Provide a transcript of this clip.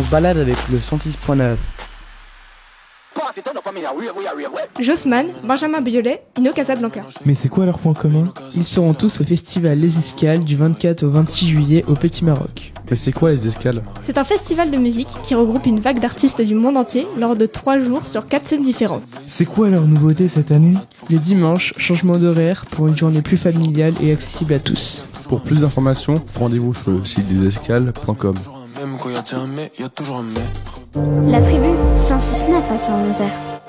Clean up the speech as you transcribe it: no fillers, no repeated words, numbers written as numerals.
se balade avec le 106.9. Jossman, Benjamin Biolay, Ino Casablanca. Mais c'est quoi leur point commun ? Ils seront tous au festival Les Escales du 24 au 26 juillet au Petit Maroc. Mais c'est quoi les escales ? C'est un festival de musique qui regroupe une vague d'artistes du monde entier lors de 3 jours sur 4 scènes différentes. C'est quoi leur nouveauté cette année ? Les dimanches, changement d'horaire pour une journée plus familiale et accessible à tous. Pour plus d'informations, rendez-vous sur le site desescales.com. La tribu 106.9 à Saint-Nazaire.